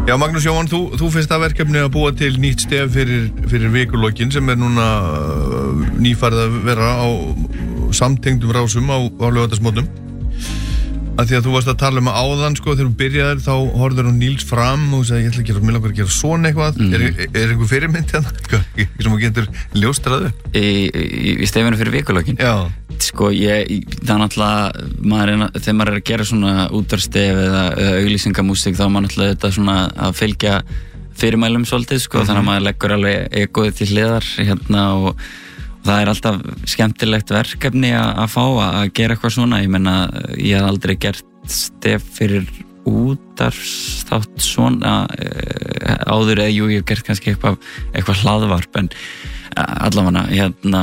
Já, Magnús Jóhann, þú fyrst að verkefni að búa til nýtt stef fyrir vikulokkin sem núna nýfarið að vera á samtengdum rásum á laugardagsmótnum. Að því að þú varst að tala áðan, sko, þegar þú byrjaðir þá horfður hún Níls fram og sagði, ég ætla mig langar að gera svona eitthvað. Er einhver fyrirmynd hérna? Eitthvað sem þú getur ljóstrað upp? Í stefinu fyrir vikulokkin? Já. Sko, það er náttúrulega, þegar maður að gera svona útvarpsstef eða auglýsingamúsík þá er maður náttúrulega þetta svona að fylgja fyrirmælum svolítið, sko, þannig að maður leggur alveg egoið til hliðar hérna og það er alltaf skemmtilegt verkefni að fá að gera eitthvað svona. Ég meina, ég hef aldrei gert stef fyrir útvarpsþátt svona áður eða ég hef gert kannski eitthvað hlaðvarp en allavega hérna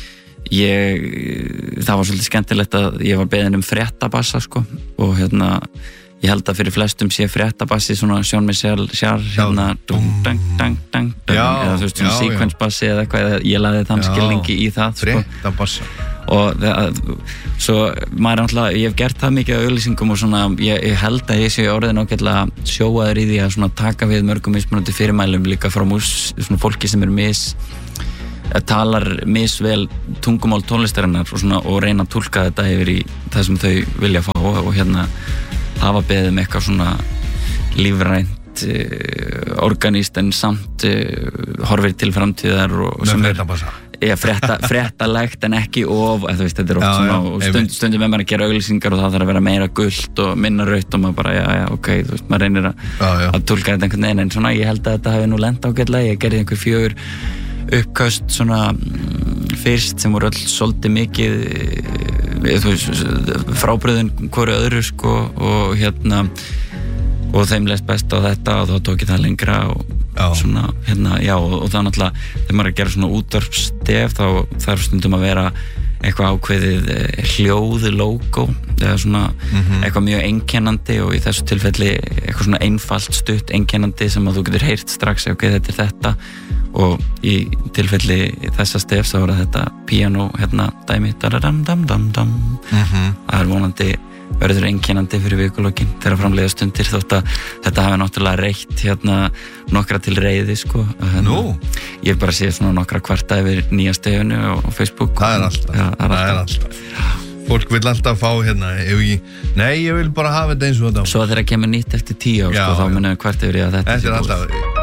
það var svolítið skemmtilegt að ég var beðinn fréttabassa sko og hérna ég held að fyrir flestum sé fréttabassi svona Sjón Michel hérna eða þú veist svona sequence-bassi eða eitthvað, ég lagði þann skilningi í það fréttabassa og svo maður náttúrulega, ég hef gert það mikið á auglýsingum og svona, ég held að ég sé orðin ágætlega sjóaður í því að svona taka við mörgum mismunandi fyrirmælum líka frá svona fólki sem talar misvel tungumál tónlistarinnar og reyna að túlka þetta yfir í það sem þau vilja fá og hérna hafa beðið eitthvað svona lífrænt organíst en samt horfir til framtíðar og sem fréttalegt en ekki þú veist, þetta oft svona og stundum með maður að gera auglýsingar og það þarf að vera meira gult og minna rautt og maður bara, ok, þú veist, maður reynir að túlka þetta einhvern veginn en svona, ég held að þetta hafi nú lent ágætlega, ég gerði einhver 4 uppköst svona fyrst sem voru öll svolítið mikið þú veist, frábröðin hvoru öðru sko og hérna og þeim leist best á þetta og þá tók ég það lengra og svona hérna, og það náttúrulega þegar maður er að gera svona útvarpsstef þá þarf stundum að vera eitthvað ákveðið hljóðlógó eða svona eitthvað mjög einkennandi og í þessu tilfelli eitthvað svona einfalt stutt einkennandi sem að þú getur heyrt strax ok, þetta er þetta og í tilfelli þessa stefs þá er þetta píanó hérna dæmi da-da-dam-dam-dam-dam það er vonandi verður einkennandi fyrir vikulokkin þegar framleiða stundir þótt að þetta hafi náttúrulega reitt hérna nokkra til reiði sko ég hef bara séð svona nokkra kvarta yfir nýja stefinu á Facebook það er alltaf fólk vil alltaf fá hérna ég vil bara hafa þetta eins og þetta svo þegar kemur nýtt eftir 10 ár sko, þá munum við kvart yfir að þetta er alltaf